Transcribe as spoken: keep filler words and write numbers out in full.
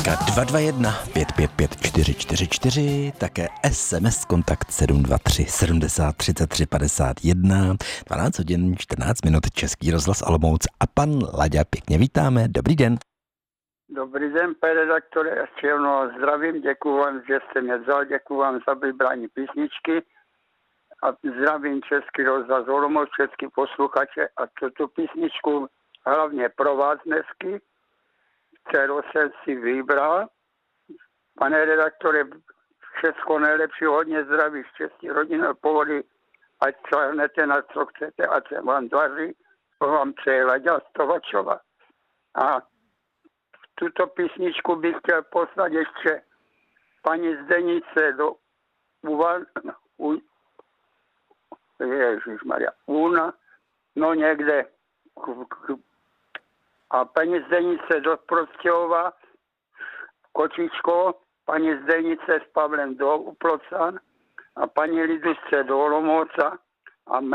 dva dva jedna pět pět pět čtyři čtyři čtyři, také es em es kontakt sedm dva tři sedmdesát třicet tři padesát jedna, dvanáct hodin čtrnáct minut, Český rozhlas Olomouc a pan Laďa, pěkně vítáme, dobrý den. Dobrý den, pane redaktore, ještě jednou zdravím, děkuji vám, že jste mě vzal, děkuji vám za vybrání písničky a zdravím Český rozhlas Olomouc, český posluchače a tuto písničku hlavně pro vás dnesky, kterou jsem si vybral. Pane redaktore, všechno nejlepší, hodně zdraví, štěstí, rodinné pohody, ať sáhnete na co chcete, ať se vám daří, to vám přeje Laďa Stovačova. A tuto písničku bych chtěl poslat ještě paní Zdenice do Uvan, u, Ježišmarja, Una, no někde, a paní Zdenice do Prostějova, Kočičko, paní Zdenice s Pavlem do Uplocan a paní Lidusce do Olomouca a